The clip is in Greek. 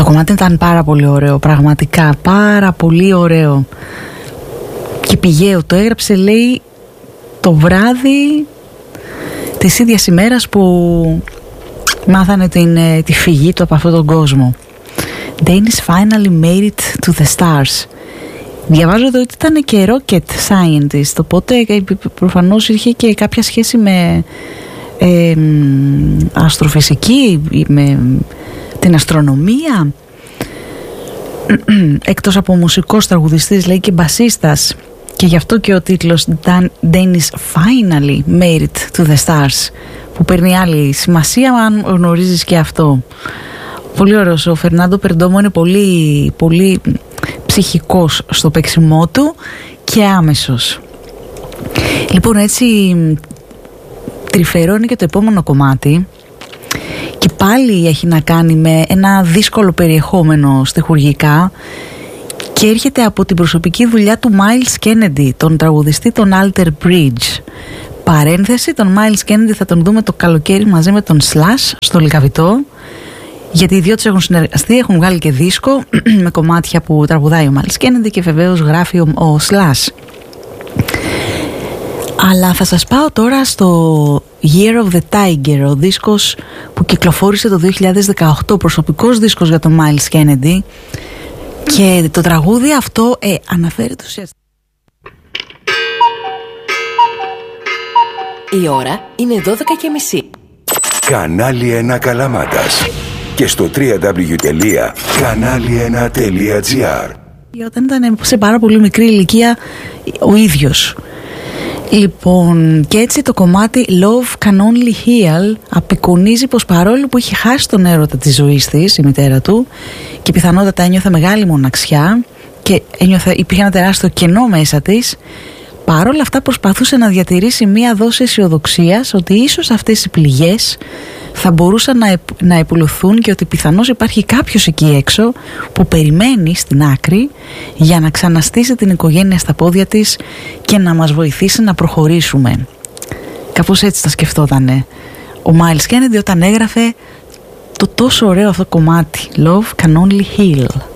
κομμάτι ήταν πάρα πολύ ωραίο, πραγματικά πάρα πολύ ωραίο και πηγαίο. Το έγραψε, λέει, το βράδυ της ίδιας ημέρας που μάθανε τη φυγή του από αυτόν τον κόσμο. Dennis finally made it to the stars. Διαβάζω εδώ ότι ήταν και rocket scientist, οπότε προφανώς είχε και κάποια σχέση με αστροφυσική, με την αστρονομία. Εκτός από μουσικός, τραγουδιστής, λέει, και μπασίστας, και γι' αυτό και ο τίτλος Dennis finally made it to the stars, που παίρνει άλλη σημασία αν γνωρίζεις και αυτό. Πολύ ωραίος. Ο Φερνάντο Περντόμο είναι πολύ, πολύ ψυχικός στο παίξιμό του και άμεσος. Λοιπόν, έτσι τρυφερώνει και το επόμενο κομμάτι, και πάλι έχει να κάνει με ένα δύσκολο περιεχόμενο στιχουργικά και έρχεται από την προσωπική δουλειά του Miles Kennedy, τον τραγουδιστή των Alter Bridge. Παρένθεση, τον Miles Kennedy θα τον δούμε το καλοκαίρι μαζί με τον Slash στο Λυκαβητό, γιατί οι δυο τους έχουν συνεργαστεί, έχουν βγάλει και δίσκο με κομμάτια που τραγουδάει ο Miles Kennedy και βεβαίως γράφει ο Slash. Αλλά θα σας πάω τώρα στο Year of the Tiger, ο δίσκος που κυκλοφόρησε το 2018, προσωπικός δίσκος για τον Miles Kennedy, και το τραγούδι αυτό αναφέρεται ουσιαστικά. Η ώρα είναι 12:30. Κανάλι 1 Καλαμάτας και στο www.kanali1.gr. Όταν ήταν σε πάρα πολύ μικρή ηλικία ο ίδιος. Λοιπόν, και έτσι το κομμάτι Love Can Only Heal απεικονίζει πως παρόλο που είχε χάσει τον έρωτα της ζωής της, η μητέρα του, και πιθανότατα ένιωθε μεγάλη μοναξιά και υπήρχε ένα τεράστιο κενό μέσα της, παρόλα αυτά προσπαθούσε να διατηρήσει μία δόση αισιοδοξίας ότι ίσως αυτές οι πληγές θα μπορούσαν να επουλωθούν και ότι πιθανώς υπάρχει κάποιος εκεί έξω που περιμένει στην άκρη για να ξαναστήσει την οικογένεια στα πόδια της και να μας βοηθήσει να προχωρήσουμε. Κάπως έτσι τα σκεφτότανε ο Miles Kennedy όταν έγραφε το τόσο ωραίο αυτό κομμάτι Love Can Only Heal.